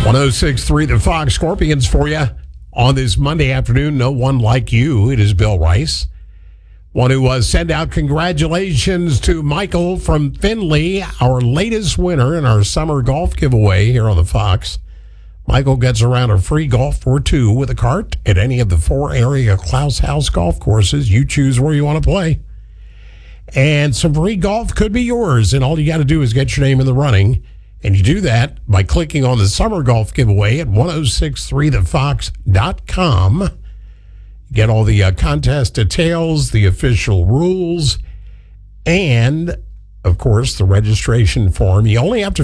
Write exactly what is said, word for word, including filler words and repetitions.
one oh six point three The Fox Scorpions for you on this Monday afternoon. No one like you. It is Bill Rice. Want to uh, send out congratulations to Michael from Findlay, our latest winner in our summer golf giveaway here on the Fox. Michael gets around a free golf for two with a cart at any of the four area Klaus House golf courses. You choose where you want to play. And some free golf could be yours. And all you got to do is get your name in the running. And you do that by clicking on the summer golf giveaway at ten sixty-three the fox dot com. You get all the uh, contest details, the official rules, and, of course, the registration form. You only have to